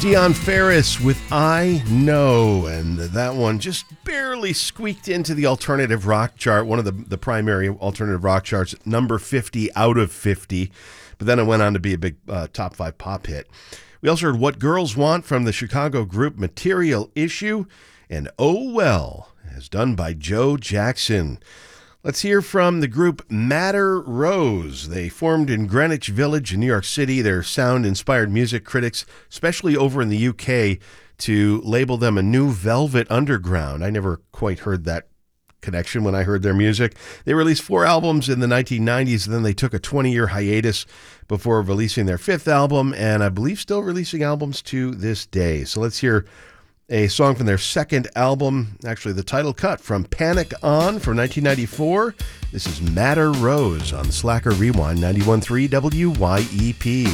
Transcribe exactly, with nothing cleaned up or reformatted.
Dion Ferris with I Know, and that one just barely squeaked into the alternative rock chart, one of the, the primary alternative rock charts, number fifty out of fifty, but then it went on to be a big uh, top five pop hit. We also heard What Girls Want from the Chicago group Material Issue, and Oh Well, as done by Joe Jackson. Let's hear from the group Madder Rose. They formed in Greenwich Village in New York City. Their sound inspired music critics, especially over in the U K, to label them a new Velvet Underground. I never quite heard that connection when I heard their music. They released four albums in the nineteen nineties, and then they took a twenty-year hiatus before releasing their fifth album, and I believe still releasing albums to this day. So let's hear a song from their second album, actually the title cut from Panic On from nineteen ninety-four. This is Madder Rose on Slacker Rewind ninety-one point three W Y E P.